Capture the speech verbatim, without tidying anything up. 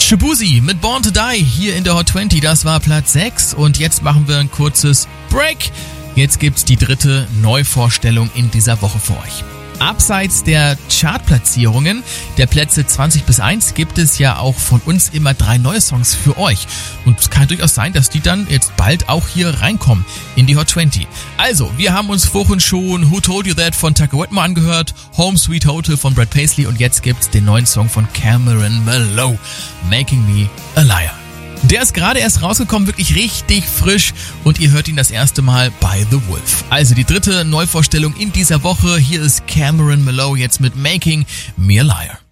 Shaboozey mit Born to Die hier in der Hot zwanzig, das war Platz sechs und jetzt machen wir ein kurzes Break. Jetzt gibt's die dritte Neuvorstellung in dieser Woche für euch. Abseits der Chartplatzierungen der Plätze zwanzig bis eins gibt es ja auch von uns immer drei neue Songs für euch. Und es kann durchaus sein, dass die dann jetzt bald auch hier reinkommen in die Hot zwanzig. Also, wir haben uns vorhin schon Who Told You That von Tucker Whitmore angehört, Home Sweet Hotel von Brad Paisley und jetzt gibt's den neuen Song von Cameron Malow, Making Me a Liar. Der ist gerade erst rausgekommen, wirklich richtig frisch und ihr hört ihn das erste Mal bei The Wolf. Also die dritte Neuvorstellung in dieser Woche. Hier ist Cameron Malow jetzt mit Making Me a Liar.